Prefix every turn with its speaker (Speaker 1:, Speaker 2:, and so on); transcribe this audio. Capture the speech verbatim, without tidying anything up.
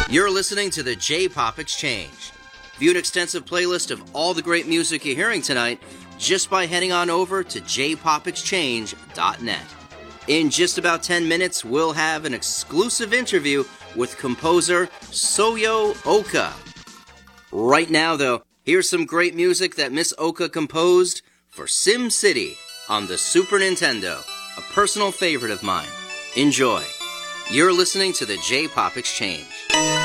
Speaker 1: You're listening to the J-Pop Exchange. View an extensive playlist of all the great music you're hearing tonight just by heading on over to j pop exchange dot net. In just about ten minutes, we'll have an exclusive interview with composer Soyo Oka. Right now, though, here's some great music that Miss Oka composed for Sim City on the Super Nintendo, a personal favorite of mine. Enjoy. You're listening to the J-Pop Exchange.